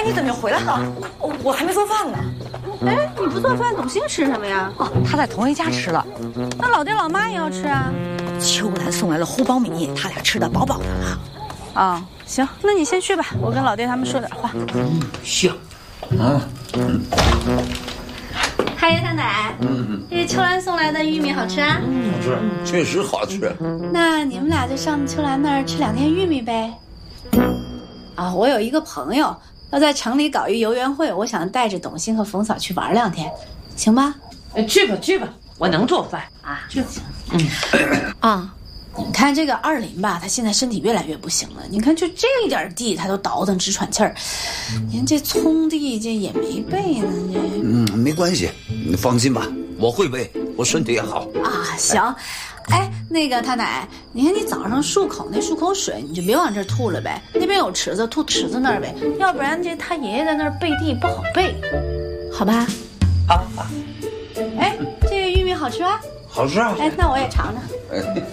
你怎么又回来了？我还没做饭呢。 哎，你不做饭，董卿吃什么呀？ 哦，他在同一家吃了。 那老爹老妈也要吃啊。 秋兰送来了糊苞米，他俩吃得饱饱的了。 哦，行，那你先去吧，我跟老爹他们说点话。 行，啊， 太爷太奶，这秋兰送来的玉米好吃啊？ 好吃，确实好吃。 那你们俩就上秋兰那儿吃2天玉米呗。啊，我有一个朋友要在城里搞一游园会，我想带着董卿和冯嫂去玩2天，行吧？ 去吧去吧，我能做饭啊， 这行。啊，你看这个二林吧，他现在身体越来越不行了。你看就这一点地，他都倒腾直喘气儿。您这葱地这也没备呢，这。 没关系，你放心吧，我会备，我身体也好。 啊，行。哎，那个他奶，你看你早上漱口那漱口水，你就别往这儿吐了呗。那边有池子，吐池子那儿呗，要不然这他爷爷在那儿备地不好备，好吧？ 好。 哎，这个玉米好吃吧？ 好吃啊！ 哎，那我也尝尝。